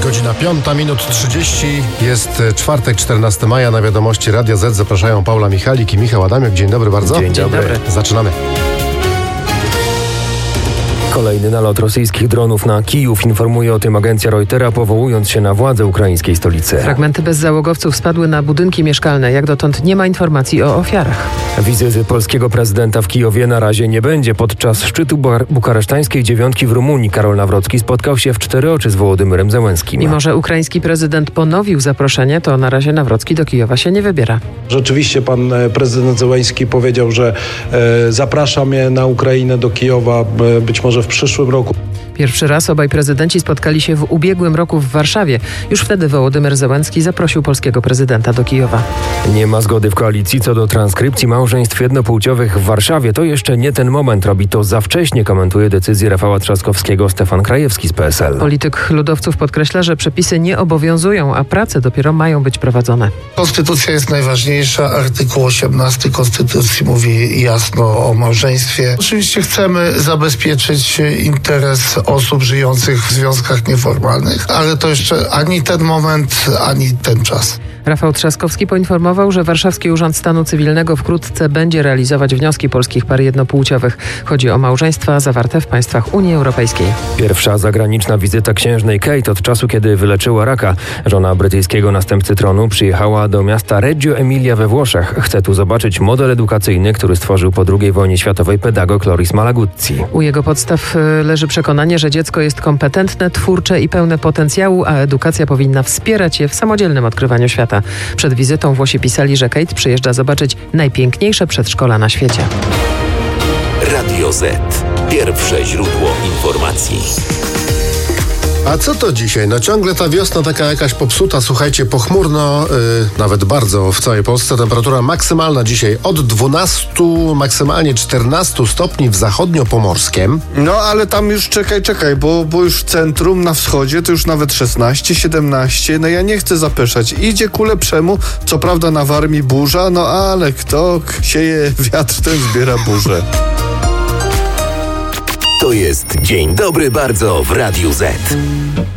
Godzina 5:30. Jest czwartek, 14 maja. Na wiadomości Radia Z zapraszają Paula Michalik i Michał Adamiuk. Dzień dobry bardzo. Dzień dobry. Zaczynamy. Kolejny nalot rosyjskich dronów na Kijów, informuje o tym agencja Reutera, powołując się na władze ukraińskiej stolicy. Fragmenty bezzałogowców spadły na budynki mieszkalne. Jak dotąd nie ma informacji o ofiarach. Wizyty polskiego prezydenta w Kijowie na razie nie będzie. Podczas szczytu bukaresztańskiej dziewiątki w Rumunii Karol Nawrocki spotkał się w cztery oczy z Wołodymyrem Zełenskim. Mimo że ukraiński prezydent ponowił zaproszenie, to na razie Nawrocki do Kijowa się nie wybiera. Rzeczywiście pan prezydent Zełenski powiedział, że zaprasza mnie na Ukrainę do Kijowa być może w przyszłym roku. Pierwszy raz obaj prezydenci spotkali się w ubiegłym roku w Warszawie. Już wtedy Wołodymyr Zełenski zaprosił polskiego prezydenta do Kijowa. Nie ma zgody w koalicji co do transkrypcji małżeństw jednopłciowych w Warszawie. To jeszcze nie ten moment. Robi to za wcześnie, komentuje decyzję Rafała Trzaskowskiego Stefan Krajewski z PSL. Polityk ludowców podkreśla, że przepisy nie obowiązują, a prace dopiero mają być prowadzone. Konstytucja jest najważniejsza. Artykuł 18 Konstytucji mówi jasno o małżeństwie. Oczywiście chcemy zabezpieczyć interes osób żyjących w związkach nieformalnych, ale to jeszcze ani ten moment, ani ten czas. Rafał Trzaskowski poinformował, że Warszawski Urząd Stanu Cywilnego wkrótce będzie realizować wnioski polskich par jednopłciowych. Chodzi o małżeństwa zawarte w państwach Unii Europejskiej. Pierwsza zagraniczna wizyta księżnej Kate od czasu, kiedy wyleczyła raka. Żona brytyjskiego następcy tronu przyjechała do miasta Reggio Emilia we Włoszech. Chce tu zobaczyć model edukacyjny, który stworzył po II wojnie światowej pedagog Loris Malaguzzi. U jego podstaw leży przekonanie, że dziecko jest kompetentne, twórcze i pełne potencjału, a edukacja powinna wspierać je w samodzielnym odkrywaniu świata. Przed wizytą Włosi pisali, że Kate przyjeżdża zobaczyć najpiękniejsze przedszkola na świecie. Radio Z. Pierwsze źródło informacji. A co to dzisiaj? No ciągle ta wiosna taka jakaś popsuta, słuchajcie, pochmurno, nawet bardzo w całej Polsce. Temperatura maksymalna dzisiaj od 12, maksymalnie 14 stopni w zachodniopomorskiem. No ale tam już czekaj, bo już w centrum, na wschodzie to już nawet 16, 17. No ja nie chcę zapeszać. Idzie ku lepszemu. Co prawda na Warmii burza, no ale kto sieje wiatr, ten zbiera burzę. To jest Dzień Dobry Bardzo w Radiu Z.